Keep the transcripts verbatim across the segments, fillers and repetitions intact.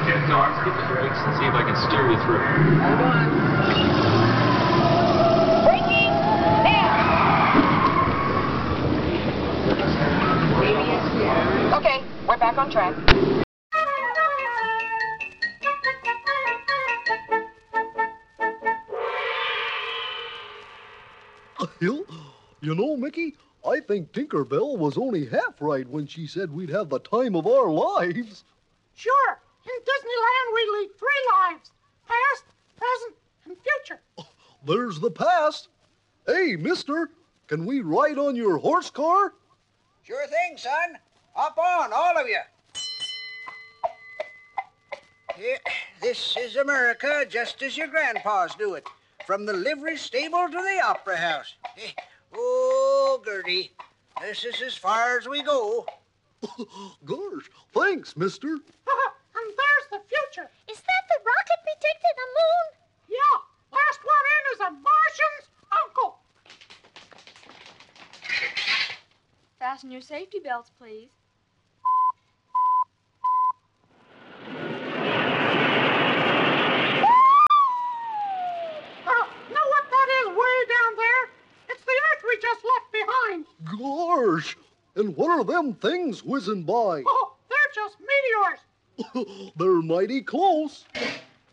So I'll skip the brakes and see if I can steer you through. Hold on. Braking now. Okay, we're back on track. You know, Mickey, I think Tinkerbell was only half right when she said we'd have the time of our lives. Sure. In Disneyland, we lead three lives. Past, present, and future. There's the past. Hey, mister, can we ride on your horse car? Sure thing, son. Hop on, all of you. Here, this is America, just as your grandpas do it. From the livery stable to the opera house. Oh, Gertie, this is as far as we go. Gosh, thanks, mister. And there's the future. Is that the rocket we took to the moon? Yeah, last one in is a Martian's uncle. Fasten your safety belts, please. Gosh, and what are them things whizzing by? Oh, they're just meteors. They're mighty close. Uh,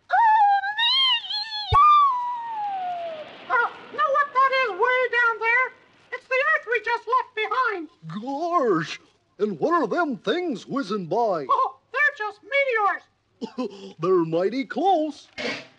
know what that is way down there? It's the Earth we just left behind. Gosh, and what are them things whizzing by? Oh, they're just meteors. They're mighty close.